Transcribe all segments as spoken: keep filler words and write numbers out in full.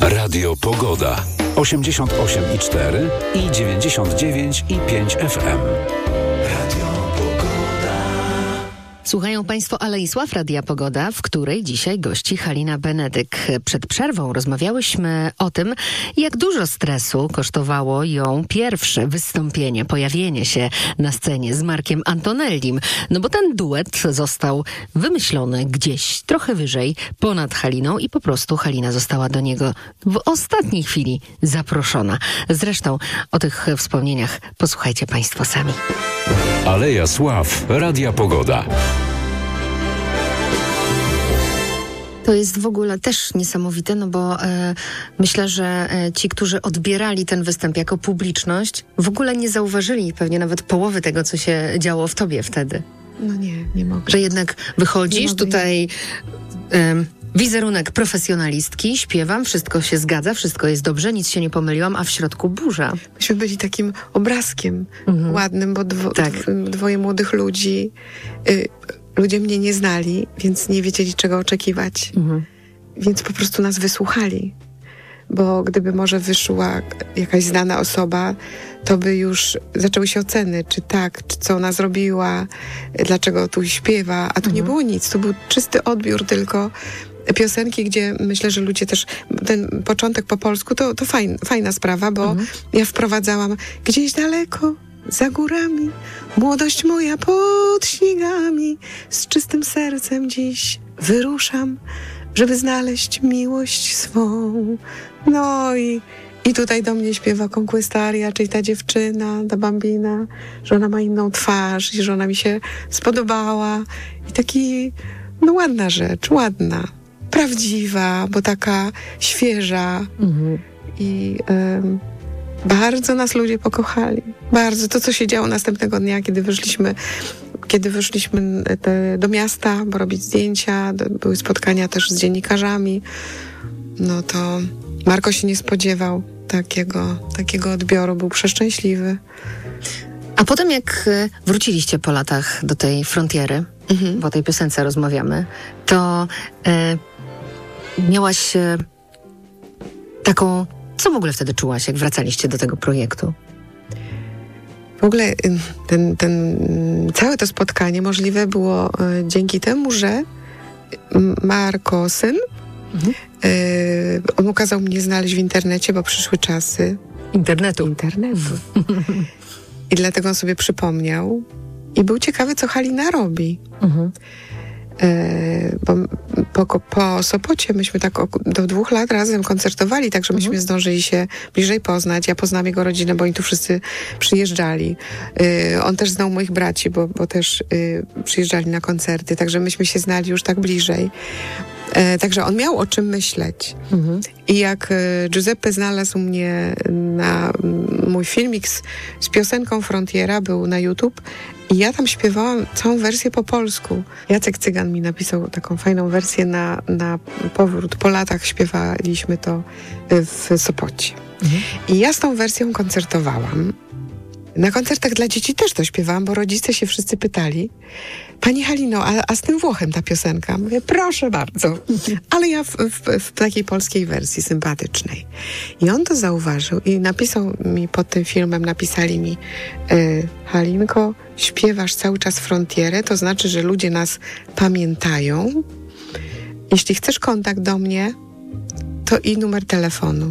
Radio Pogoda. osiemdziesiąt osiem i cztery i dziewięćdziesiąt dziewięć i pięć F M. Radio Pogoda. Słuchają Państwo Alei Sław Radia Pogoda, w której dzisiaj gości Halina Benedyk. Przed przerwą rozmawiałyśmy o tym, jak dużo stresu kosztowało ją pierwsze wystąpienie, pojawienie się na scenie z Markiem Antonellim. No bo ten duet został wymyślony gdzieś trochę wyżej, ponad Haliną i po prostu Halina została do niego w ostatniej chwili zaproszona. Zresztą o tych wspomnieniach posłuchajcie Państwo sami. Aleja Sław Radia Pogoda. To jest w ogóle też niesamowite, no bo e, myślę, że e, ci, którzy odbierali ten występ jako publiczność, w ogóle nie zauważyli pewnie nawet połowy tego, co się działo w tobie wtedy. No nie, nie mogę. Że jednak wychodzisz mogę. tutaj... E, wizerunek profesjonalistki, śpiewam, wszystko się zgadza, wszystko jest dobrze, nic się nie pomyliłam, a w środku burza. Myśmy byli takim obrazkiem Mhm. ładnym, bo dwo, Tak. dw, dwoje młodych ludzi, y, ludzie mnie nie znali, więc nie wiedzieli, czego oczekiwać. Mhm. Więc po prostu nas wysłuchali. Bo gdyby może wyszła jakaś znana osoba, to by już zaczęły się oceny, czy tak, czy co ona zrobiła, dlaczego tu śpiewa, a tu Mhm. nie było nic. To był czysty odbiór tylko piosenki, gdzie myślę, że ludzie też, ten początek po polsku to, to fajn, fajna sprawa, bo Mhm. ja wprowadzałam gdzieś daleko, za górami, młodość moja pod śniegami, z czystym sercem dziś wyruszam, żeby znaleźć miłość swą. No i, i tutaj do mnie śpiewa Conquistaria, czyli ta dziewczyna, ta bambina, że ona ma inną twarz i że ona mi się spodobała. I taki, no ładna rzecz, ładna, prawdziwa, bo taka świeża. Mhm. I em, bardzo nas ludzie pokochali. Bardzo. To, co się działo następnego dnia, kiedy wyszliśmy, kiedy wyszliśmy te, do miasta, bo robić zdjęcia, do, były spotkania też z dziennikarzami, no to Marko się nie spodziewał takiego, takiego odbioru. Był przeszczęśliwy. A potem jak e, wróciliście po latach do tej frontiery, Mhm. bo o tej piosence rozmawiamy, to e, miałaś e, taką... Co w ogóle wtedy czułaś, jak wracaliście do tego projektu? W ogóle y, ten, ten, y, całe to spotkanie możliwe było y, dzięki temu, że y, Marko, syn, Mhm. y, on kazał mnie znaleźć w internecie, bo przyszły czasy Internetu. internetu. I dlatego on sobie przypomniał i był ciekawy, co Halina robi. Mhm. E, bo po, po Sopocie myśmy tak ok- do dwóch lat razem koncertowali, tak że myśmy Mhm. zdążyli się bliżej poznać. Ja poznałam jego rodzinę, bo oni tu wszyscy przyjeżdżali. E, on też znał moich braci, bo, bo też e, przyjeżdżali na koncerty, także myśmy się znali już tak bliżej. E, także on miał o czym myśleć. Mhm. I jak e, Giuseppe znalazł mnie na m, mój filmik z, z piosenką Frontiera, był na YouTube, i ja tam śpiewałam całą wersję po polsku. Jacek Cygan mi napisał taką fajną wersję na, na powrót. Po latach śpiewaliśmy to w Sopocie. Mhm. I ja z tą wersją koncertowałam. Na koncertach dla dzieci też to śpiewałam, bo rodzice się wszyscy pytali: Pani Halino, a, a z tym Włochem ta piosenka? Mówię, proszę bardzo. Ale ja w, w, w takiej polskiej wersji, sympatycznej. I on to zauważył i napisał mi pod tym filmem, napisali mi: y, Halinko, śpiewasz cały czas Frontierę, to znaczy, że ludzie nas pamiętają. Jeśli chcesz kontakt do mnie, to i numer telefonu.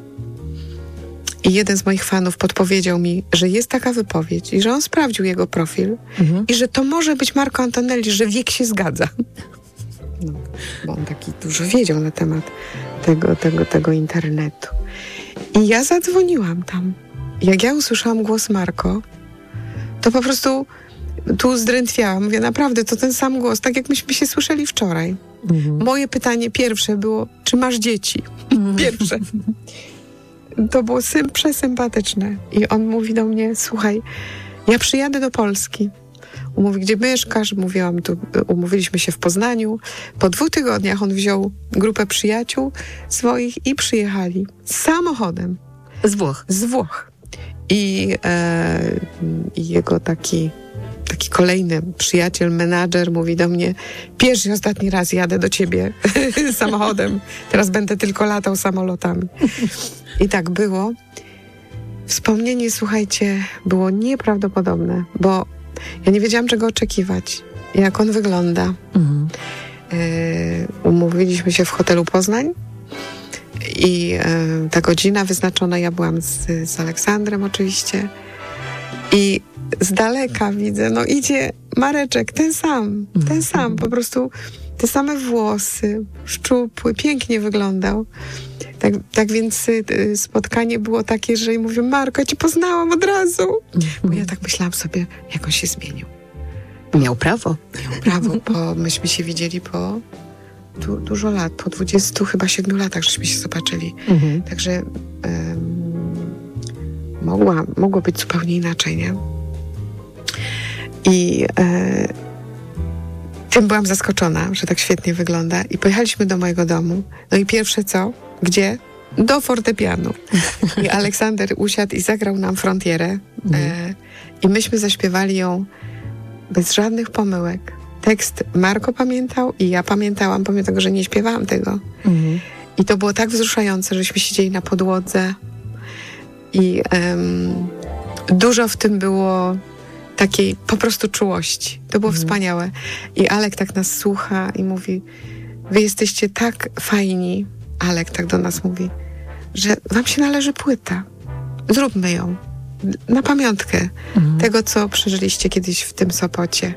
I jeden z moich fanów podpowiedział mi, że jest taka wypowiedź i że on sprawdził jego profil Mhm. i że to może być Marco Antonelli, że wiek się zgadza. No, bo on taki dużo wiedział na temat tego, tego, tego internetu. I ja zadzwoniłam tam. Jak ja usłyszałam głos Marco, to po prostu tu zdrętwiałam. Mówię, naprawdę, to ten sam głos, tak jak myśmy się słyszeli wczoraj. Mhm. Moje pytanie pierwsze było, czy masz dzieci? Pierwsze. To było sym, przesympatyczne. I on mówi do mnie: słuchaj, ja przyjadę do Polski. Mówi, gdzie mieszkasz? Mówiłam, tu umówiliśmy się w Poznaniu. Po dwóch tygodniach on wziął grupę przyjaciół swoich i przyjechali samochodem Z Włoch. z Włoch. I, e, i jego taki taki kolejny przyjaciel, menadżer mówi do mnie: pierwszy ostatni raz jadę do ciebie samochodem, teraz będę tylko latał samolotami. I tak było. Wspomnienie, słuchajcie, było nieprawdopodobne, bo ja nie wiedziałam, czego oczekiwać, jak on wygląda. Mhm. Y, umówiliśmy się w hotelu Poznań i y, ta godzina wyznaczona, ja byłam z, z Aleksandrem oczywiście i z daleka widzę, no idzie Mareczek, ten sam, ten sam, po prostu te same włosy, szczupły, pięknie wyglądał. Tak, tak więc y, spotkanie było takie, że mówię: Marko, ja cię poznałam od razu. Bo ja tak myślałam sobie, jak on się zmienił. Miał prawo. Miał prawo, bo myśmy się widzieli po du, dużo lat, po dwudziestu chyba siedmiu latach, żeśmy się zobaczyli. Mhm. Także um, mogła, mogło być zupełnie inaczej, nie? I e, tym byłam zaskoczona, że tak świetnie wygląda. I pojechaliśmy do mojego domu. No i pierwsze co? Gdzie? Do fortepianu. I Aleksander usiadł i zagrał nam Frontierę. Mhm. E, I myśmy zaśpiewali ją bez żadnych pomyłek. Tekst Marko pamiętał i ja pamiętałam, pomimo tego, że nie śpiewałam tego. Mhm. I to było tak wzruszające, żeśmy siedzieli na podłodze i um, dużo w tym było takiej po prostu czułości. To było mhm. wspaniałe. I Alek tak nas słucha i mówi: wy jesteście tak fajni, Alek tak do nas mówi, że wam się należy płyta. Zróbmy ją. Na pamiątkę mhm. tego, co przeżyliście kiedyś w tym Sopocie.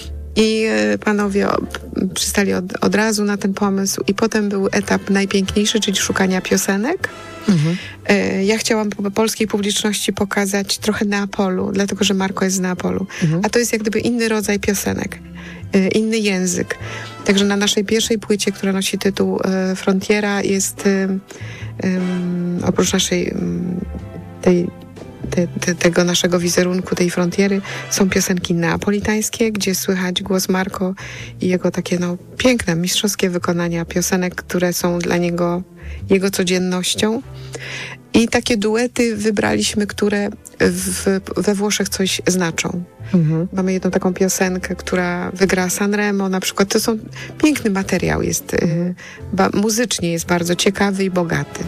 I y, panowie o, przystali od, od razu na ten pomysł i potem był etap najpiękniejszy, czyli szukania piosenek. Mhm. Y, ja chciałam polskiej publiczności pokazać trochę Neapolu, dlatego, że Marko jest z Neapolu. Mhm. A to jest jak gdyby inny rodzaj piosenek, y, inny język. Także na naszej pierwszej płycie, która nosi tytuł y, Frontiera, jest y, y, oprócz naszej y, tej Te, te, tego naszego wizerunku, tej frontiery, są piosenki neapolitańskie, gdzie słychać głos Marko i jego takie no piękne, mistrzowskie wykonania piosenek, które są dla niego jego codziennością. I takie duety wybraliśmy, które w, we Włoszech coś znaczą. Mhm. Mamy jedną taką piosenkę, która wygra Sanremo na przykład. To są piękny materiał, jest y, ba, muzycznie jest bardzo ciekawy i bogaty.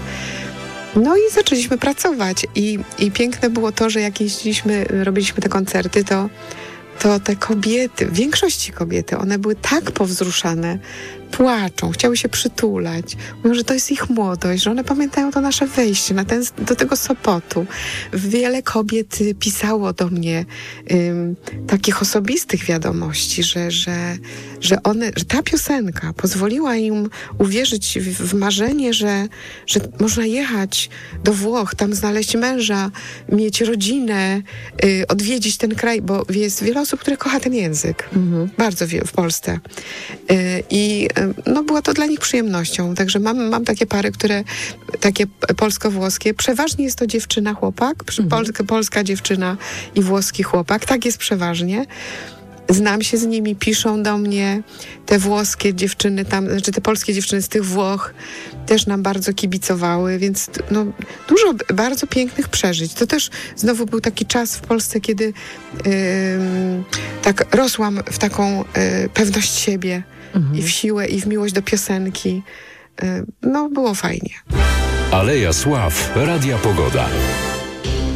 No i zaczęliśmy pracować i, i piękne było to, że jak jeździliśmy, robiliśmy te koncerty, to, to te kobiety, w większości kobiety, one były tak powzruszane, płaczą, chciały się przytulać, mówią, że to jest ich młodość, że one pamiętają to nasze wejście na ten, do tego Sopotu. Wiele kobiet pisało do mnie um, takich osobistych wiadomości, że, że, że, one, że ta piosenka pozwoliła im uwierzyć w, w marzenie, że, że można jechać do Włoch, tam znaleźć męża, mieć rodzinę, y, odwiedzić ten kraj, bo jest wiele osób, które kocha ten język. Mhm. Bardzo wie, w Polsce. Y, I no była to dla nich przyjemnością. Także mam, mam takie pary, które takie polsko-włoskie. Przeważnie jest to dziewczyna, chłopak. Mhm. Polska, polska dziewczyna i włoski chłopak. Tak jest przeważnie. Znam się z nimi, piszą do mnie. Te włoskie dziewczyny tam, znaczy te polskie dziewczyny z tych Włoch też nam bardzo kibicowały, więc no, dużo bardzo pięknych przeżyć. To też znowu był taki czas w Polsce, kiedy yy, tak rosłam w taką yy, pewność siebie. Mhm. I w siłę, i w miłość do piosenki. No, było fajnie. Aleja Sław, Radia Pogoda.